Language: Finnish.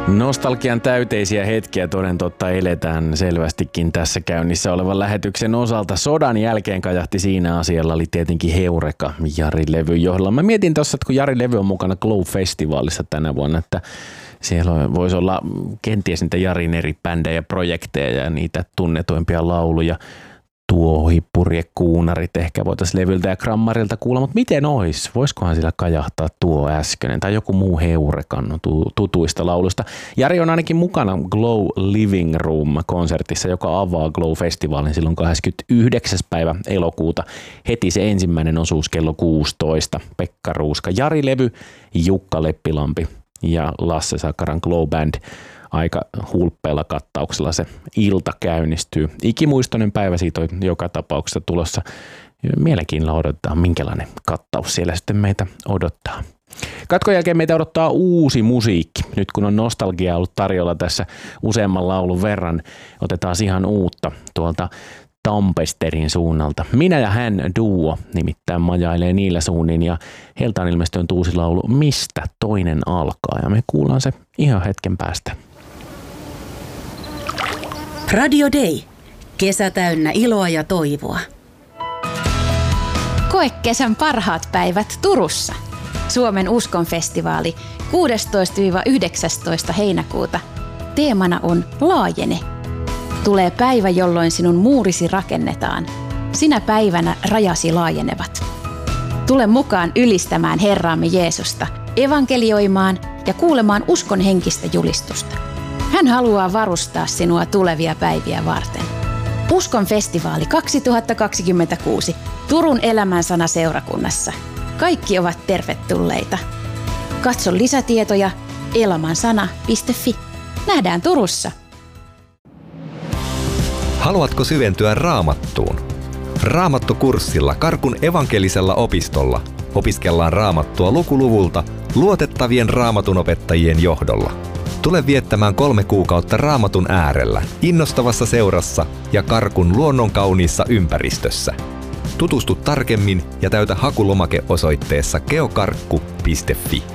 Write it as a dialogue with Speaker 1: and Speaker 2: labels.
Speaker 1: Nostalgian täyteisiä hetkiä toden totta eletään selvästikin tässä käynnissä olevan lähetyksen osalta. Sodan jälkeen kajahti siinä asialla oli tietenkin Heureka Jari-levyn johdolla. Mä mietin tuossa, että kun Jari-levy on mukana Glow-festivaalissa tänä vuonna, että siellä voisi olla kenties niitä Jarin eri bändejä, projekteja ja niitä tunnetuimpia lauluja. Tuohipurjekuunarit ehkä voitaisiin levyltä ja grammarilta kuulla, mutta miten olisi? Voisikohan sillä kajahtaa tuo äskeinen tai joku muu Heurekan tutuista lauluista? Jari on ainakin mukana Glow Living Room-konsertissa, joka avaa Glow-festivaalin silloin 29. päivä elokuuta. Heti se ensimmäinen osuus kello 16. Pekka Ruuska, Jari-levy, Jukka Leppilampi ja Lasse Sakaran Glow Band. Aika hulppeella kattauksella se ilta käynnistyy. Ikimuistoinen päivä siitä on joka tapauksessa tulossa. Mielenkiinnolla odotetaan, minkälainen kattaus siellä sitten meitä odottaa. Katkon jälkeen meitä odottaa uusi musiikki. Nyt kun on nostalgia ollut tarjolla tässä useamman laulun verran, otetaan ihan uutta tuolta Tampesterin suunnalta. Minä ja hän duo nimittäin majailee niillä suunnin ja heiltä on ilmestynyt uusi laulu Mistä toinen alkaa ja me kuullaan se ihan hetken päästä.
Speaker 2: Radio Day. Kesä täynnä iloa ja toivoa.
Speaker 3: Koe kesän parhaat päivät Turussa. Suomen uskonfestivaali 16-19 heinäkuuta. Teemana on Laajene. Tulee päivä, jolloin sinun muurisi rakennetaan. Sinä päivänä rajasi laajenevat. Tule mukaan ylistämään Herraamme Jeesusta, evankelioimaan ja kuulemaan uskon henkistä julistusta. Hän haluaa varustaa sinua tulevia päiviä varten. Uskon festivaali 2026 Turun Elämänsana seurakunnassa. Kaikki ovat tervetulleita. Katso lisätietoja elamansana.fi. Nähdään Turussa.
Speaker 4: Haluatko syventyä Raamattuun? Raamattukurssilla Karkun evankelisella opistolla opiskellaan Raamattua lukuluvulta luotettavien raamatunopettajien johdolla. Tule viettämään 3 kuukautta Raamatun äärellä, innostavassa seurassa ja Karkun luonnonkauniissa ympäristössä. Tutustu tarkemmin ja täytä hakulomake osoitteessa geokarkku.fi.